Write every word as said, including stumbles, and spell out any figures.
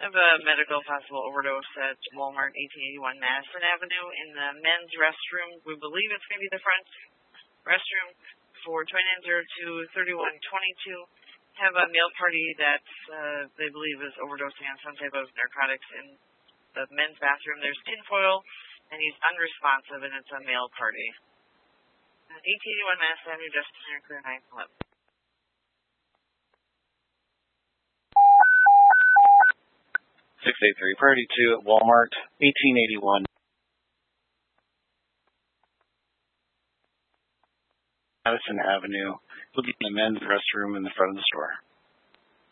I have a medical possible overdose at Walmart, eighteen eighty-one Madison Avenue. In the men's restroom, we believe it's going to be the front restroom, for twenty-nine oh two, thirty-one twenty-two. Have a male party that uh, they believe is overdosing on some type of narcotics in the men's bathroom. There's tinfoil, and he's unresponsive, and it's a male party. Uh, eighteen eighty-one Madison Avenue, Justin Clear nine eleven. six eight three, Priority two at Walmart, eighteen eighty-one Madison Avenue. Looking in the men's restroom in the front of the store.